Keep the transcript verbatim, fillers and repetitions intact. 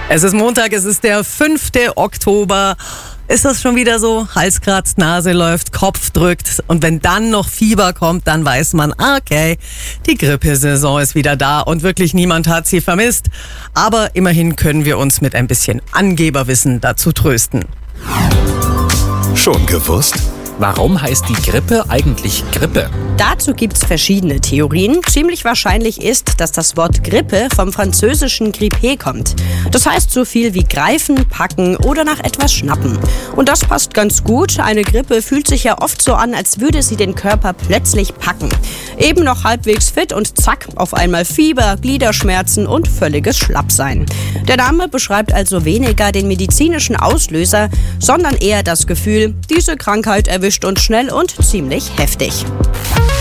Es ist Montag, es ist der fünfte Oktober. Ist das schon wieder so? Hals kratzt, Nase läuft, Kopf drückt. Und wenn dann noch Fieber kommt, dann weiß man, okay, die Grippesaison ist wieder da und wirklich niemand hat sie vermisst. Aber immerhin können wir uns mit ein bisschen Angeberwissen dazu trösten. Schon gewusst? Warum heißt die Grippe eigentlich Grippe? Dazu gibt's verschiedene Theorien. Ziemlich wahrscheinlich ist, dass das Wort Grippe vom französischen Grippe kommt. Das heißt so viel wie greifen, packen oder nach etwas schnappen. Und das passt ganz gut. Eine Grippe fühlt sich ja oft so an, als würde sie den Körper plötzlich packen. Eben noch halbwegs fit und zack, auf einmal Fieber, Gliederschmerzen und völliges Schlappsein. Der Name beschreibt also weniger den medizinischen Auslöser, sondern eher das Gefühl, diese Krankheit erwischt uns schnell und ziemlich heftig.